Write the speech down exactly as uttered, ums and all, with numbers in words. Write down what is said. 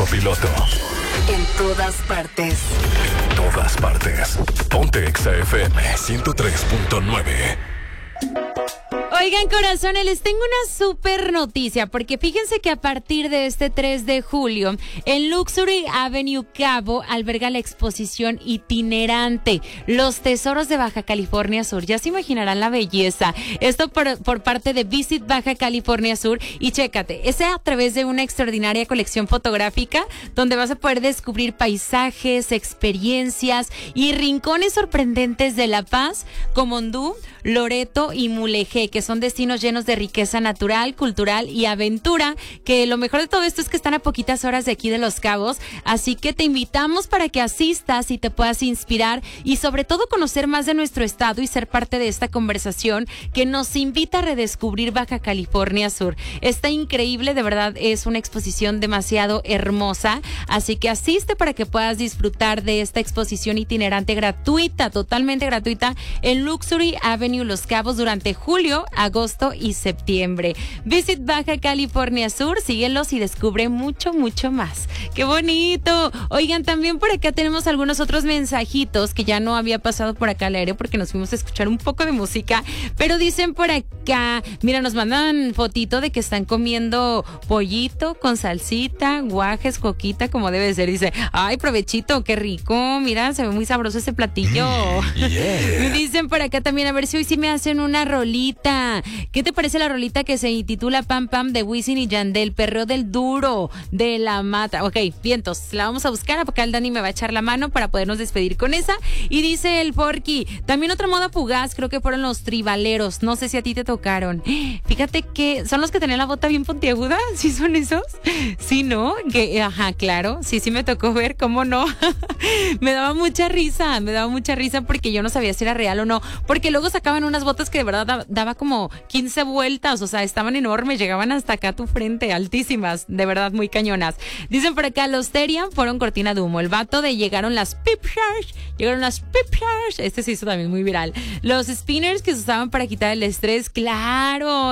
copiloto. En todas partes. En todas partes. Ponte Exa F M ciento tres punto nueve. Oigan, corazones, les tengo una súper noticia, porque fíjense que a partir de este tres de julio, el Luxury Avenue Cabo alberga la exposición itinerante Los Tesoros de Baja California Sur. Ya se imaginarán la belleza. Esto por, por parte de Visit Baja California Sur. Y chécate, es a través de una extraordinaria colección fotográfica donde vas a poder descubrir paisajes, experiencias y rincones sorprendentes de La Paz, Comondú, Loreto y Mulegé, que son destinos llenos de riqueza natural, cultural y aventura, que lo mejor de todo esto es que están a poquitas horas de aquí de Los Cabos, así que te invitamos para que asistas y te puedas inspirar y sobre todo conocer más de nuestro estado y ser parte de esta conversación que nos invita a redescubrir Baja California Sur. Está increíble, de verdad es una exposición demasiado hermosa, así que asiste para que puedas disfrutar de esta exposición itinerante gratuita, totalmente gratuita, en Luxury Avenue Los Cabos durante julio, agosto y septiembre. Visit Baja California Sur, síguelos y descubre mucho, mucho más. ¡Qué bonito! Oigan, también por acá tenemos algunos otros mensajitos que ya no había pasado por acá al aire porque nos fuimos a escuchar un poco de música, pero dicen por acá, mira, nos mandan fotito de que están comiendo pollito con salsita, guajes, coquita, como debe ser. Dice, ay, provechito, qué rico, mira, se ve muy sabroso ese platillo. Mm, yeah. Dicen por acá también, a ver si hoy sí me hacen una rolita. ¿Qué te parece la rolita que se titula Pam Pam de Wisin y Yandel, perreo del duro de la mata? Ok, vientos, la vamos a buscar, acá el Dani me va a echar la mano para podernos despedir con esa. Y dice el Forky, también otra moda fugaz, creo que fueron los tribaleros, no sé si a ti te tocaron. Fíjate que son los que tenían la bota bien puntiaguda, ¿sí son esos? Sí, ¿no? Que, ajá, claro, sí, sí me tocó ver, ¿cómo no? Me daba mucha risa, me daba mucha risa porque yo no sabía si era real o no, porque luego sacaban unas botas que de verdad daba, daba como quince vueltas, o sea, estaban enormes, llegaban hasta acá a tu frente, altísimas, de verdad muy cañonas. Dicen por acá, los Terian fueron cortina de humo, el vato de llegaron las pipshars, llegaron las pipshars, este se hizo también muy viral. Los spinners que se usaban para quitar el estrés, claro,